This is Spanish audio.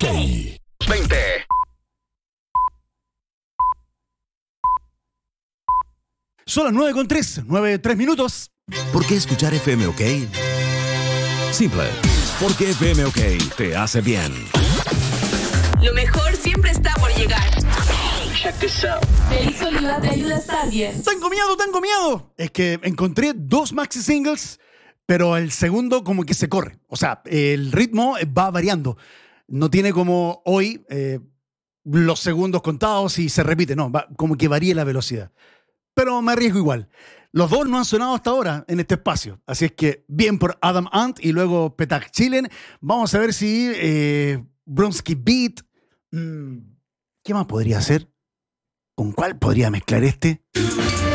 OK 20. Son las 9:03, 9:03 minutos. ¿Por qué escuchar FM OK? Simple. Porque FM OK te hace bien. Lo mejor siempre está por llegar. Check this out. Feliz Oliva te ayuda a estar bien. Tengo miedo. Es que encontré 2 maxi singles, pero el segundo como que se corre. O sea, el ritmo va variando. No tiene como hoy los segundos contados y se repite. No, va, como que varía la velocidad. Pero me arriesgo igual. Los 2 no han sonado hasta ahora en este espacio. Así es que bien por Adam Ant y luego Petak Chilen. Vamos a ver si Bronski Beat. ¿Qué más podría hacer? ¿Con cuál podría mezclar este?